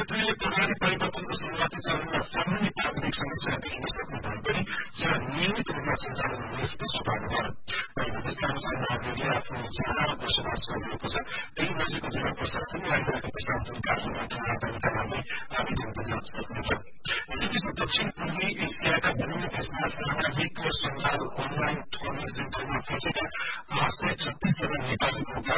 यात्रीले प्रभावी परिवर्तनको सुरुवाती चरणमा सामान्य प्राविधिक समस्या देखिन सक्ने भए पनि सेवा नियमित रूपमा सञ्चालन हुने स्पष्ट पार्नुभयो। प्रदेशका अनुसार महादेवीले आफ्नो जिल्लामा बसोबास गरिरहेको छ। त्यही नजिकको जिल्ला प्रशासनलाई रहेको प्रशासनिक कार्यबाट राजधानीका लागि आवेदन दिन सक्नेछ। यसैबीच दक्षिण पूर्वी एसियाका विभिन्न देशमा सामाजिक सञ्जाल अनलाइन ठगी सेन्टरमा फँसेका 836 जना नेपालीको